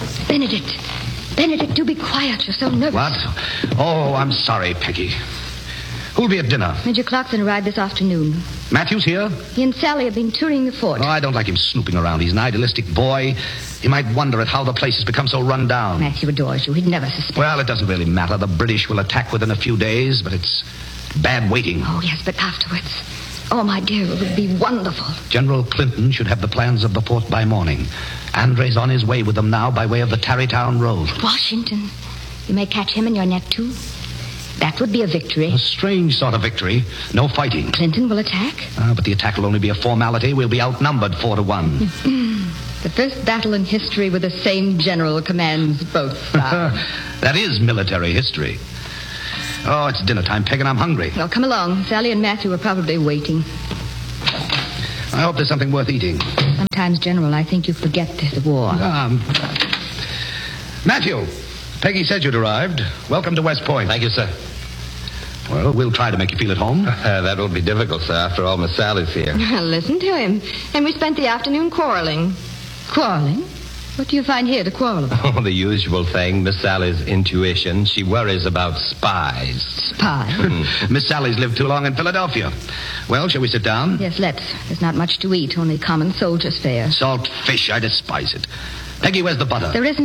Benedict. Benedict, do be quiet. You're so nervous. What? Oh, I'm sorry, Peggy. Who'll be at dinner? Major Clarkson arrived this afternoon. Matthews here? He and Sally have been touring the fort. Oh, I don't like him snooping around. He's an idealistic boy. He might wonder at how the place has become so run down. Matthew adores you. He'd never suspect. Well, it doesn't really matter. The British will attack within a few days, but it's bad waiting. Oh, yes, but afterwards. Oh, my dear, it would be wonderful. General Clinton should have the plans of the fort by morning. Andre's on his way with them now by way of the Tarrytown Road. Washington. You may catch him in your net, too. That would be a victory. A strange sort of victory. No fighting. Clinton will attack? But the attack will only be a formality. We'll be outnumbered 4-1. The first battle in history where the same general commands both sides. That is military history. Oh, it's dinner time, Peg, and I'm hungry. Well, come along. Sally and Matthew are probably waiting. I hope there's something worth eating. Sometimes, General, I think you forget the war. Matthew, Peggy said you'd arrived. Welcome to West Point. Thank you, sir. Well, we'll try to make you feel at home. That will be difficult, sir. After all, Miss Sally's here. Listen to him. And we spent the afternoon quarreling. Quarreling? What do you find here to quarrel about? Oh, the usual thing. Miss Sally's intuition. She worries about spies. Spies? Miss Sally's lived too long in Philadelphia. Well, shall we sit down? Yes, let's. There's not much to eat, only common soldier's fare. Salt fish, I despise it. Peggy, where's the butter? There isn't.